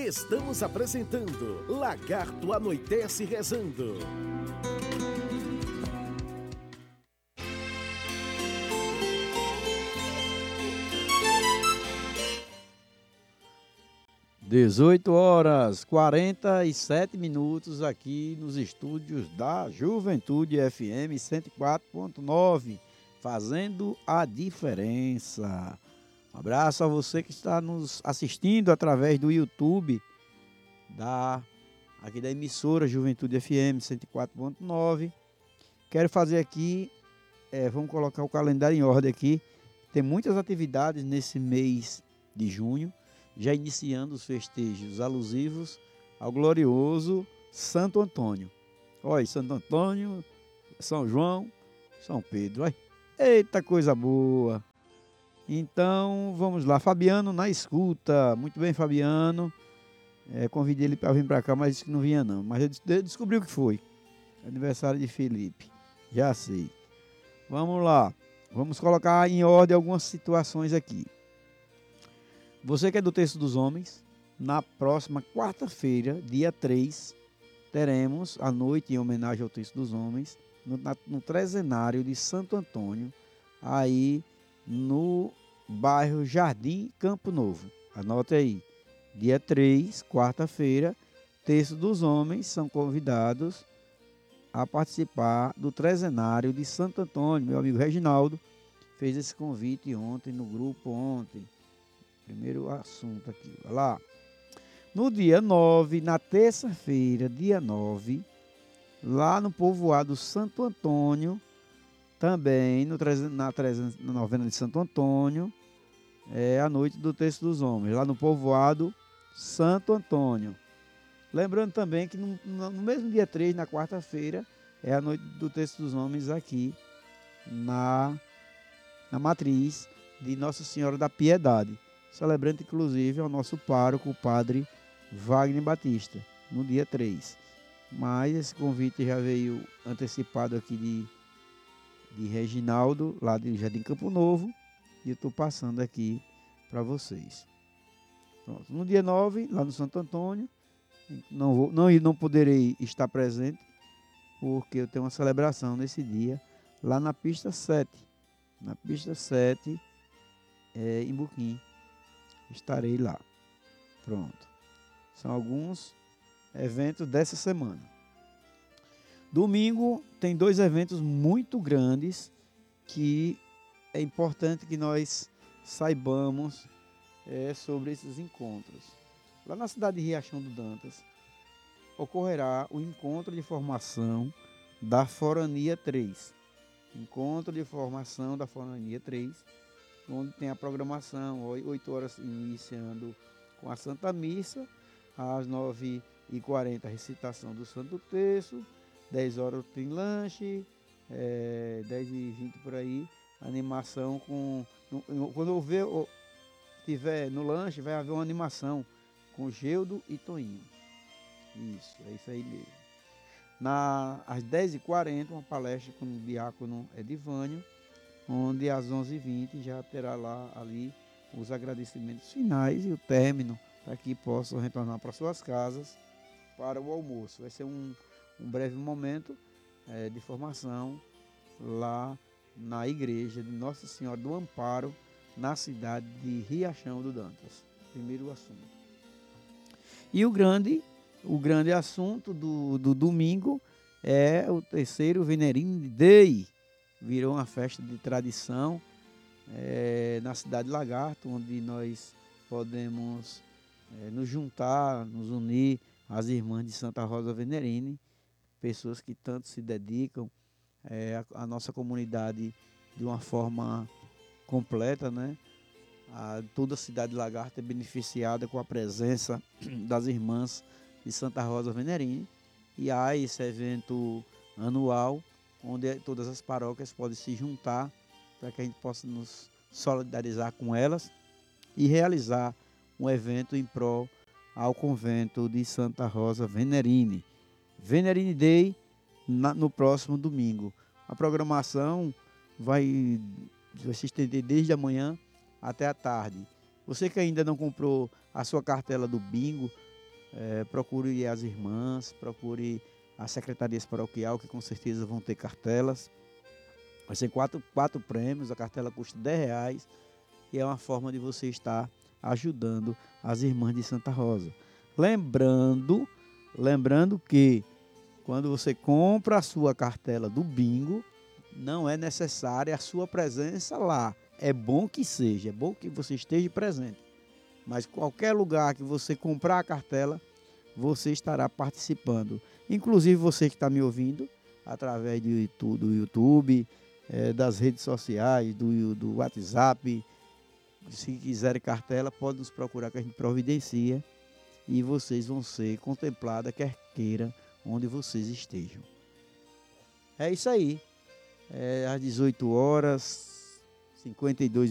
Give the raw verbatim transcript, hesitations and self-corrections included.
Estamos apresentando Lagarto Anoitece Rezando. dezoito horas, quarenta e sete minutos aqui nos estúdios da Juventude F M cento e quatro ponto nove, fazendo a diferença. Um abraço a você que está nos assistindo através do YouTube da, aqui da emissora Juventude F M cento e quatro ponto nove. Quero fazer aqui, é, vamos colocar o calendário em ordem aqui. Tem muitas atividades nesse mês de junho, já iniciando os festejos alusivos ao glorioso Santo Antônio. Olha, Santo Antônio, São João, São Pedro. Olha, eita coisa boa! Então, vamos lá. Fabiano na escuta. Muito bem, Fabiano. É, convidei ele para vir para cá, mas disse que não vinha não. Mas eu descobri o que foi. Aniversário de Felipe. Já sei. Vamos lá. Vamos colocar em ordem algumas situações aqui. Você que é do Terço dos Homens, na próxima quarta-feira, dia três, teremos a noite em homenagem ao Terço dos Homens, no, na, no trezenário de Santo Antônio, aí no bairro Jardim Campo Novo. Anote aí, dia três, quarta-feira, Terço dos Homens são convidados a participar do trezenário de Santo Antônio. Meu amigo Reginaldo fez esse convite ontem no grupo, ontem. Primeiro assunto aqui, olha lá. No dia nove, na terça-feira, dia nove, lá no povoado Santo Antônio, também no, na, na novena de Santo Antônio, é a noite do Terço dos Homens, lá no povoado Santo Antônio. Lembrando também que no, no mesmo dia três, na quarta-feira, é a noite do Terço dos Homens aqui na, na matriz de Nossa Senhora da Piedade. Celebrando, inclusive, ao nosso pároco, o padre Wagner Batista, no dia três. Mas esse convite já veio antecipado aqui de, de Reginaldo, lá de Jardim Campo Novo, e eu estou passando aqui para vocês. Pronto. No dia nove, lá no Santo Antônio, não, vou, não, não poderei estar presente, porque eu tenho uma celebração nesse dia, lá na pista sete. Na pista sete, é, em Buquim. Estarei lá. Pronto. São alguns eventos dessa semana. Domingo tem dois eventos muito grandes que é importante que nós saibamos é, sobre esses encontros. Lá na cidade de Riachão do Dantas ocorrerá o encontro de formação da Forania três. Encontro de formação da Forania três, onde tem a programação, oito horas iniciando com a Santa Missa, às nove e quarenta a recitação do Santo Terço, dez horas tem lanche, é, dez e vinte por aí, animação com... Quando houver, tiver no lanche, vai haver uma animação com Geudo e Toinho. Isso, é isso aí mesmo. Na, às dez e quarenta, uma palestra com o diácono Edivânio, onde às onze e vinte já terá lá ali os agradecimentos finais e o término para que possam retornar para suas casas para o almoço. Vai ser um, um breve momento é, de formação lá na igreja de Nossa Senhora do Amparo, na cidade de Riachão do Dantas. Primeiro assunto. E o grande, o grande assunto do, do domingo é o terceiro Venerine Day. Virou uma festa de tradição é, na cidade de Lagarto, onde nós podemos é, nos juntar, nos unir às irmãs de Santa Rosa Venerine, pessoas que tanto se dedicam é, à, à nossa comunidade de uma forma completa, né? A, toda a cidade de Lagarto é beneficiada com a presença das irmãs de Santa Rosa Venerine, e há esse evento anual onde todas as paróquias podem se juntar para que a gente possa nos solidarizar com elas e realizar um evento em prol ao convento de Santa Rosa Venerine. Venerine Day na, no próximo domingo. A programação vai, vai se estender desde amanhã até a tarde. Você que ainda não comprou a sua cartela do bingo, É, procure as irmãs, procure as secretarias paroquial, que com certeza vão ter cartelas. Vai ser quatro, quatro prêmios, a cartela custa dez reais e é uma forma de você estar ajudando as irmãs de Santa Rosa. Lembrando, lembrando que quando você compra a sua cartela do bingo, não é necessária a sua presença lá. É bom que seja, é bom que você esteja presente. Mas qualquer lugar que você comprar a cartela, você estará participando. Inclusive você que está me ouvindo através do YouTube, do YouTube é, das redes sociais, do, do WhatsApp. Se quiserem cartela, pode nos procurar que a gente providencia e vocês vão ser contemplados, quer queira, onde vocês estejam. É isso aí. É às dezoito horas, cinquenta e dois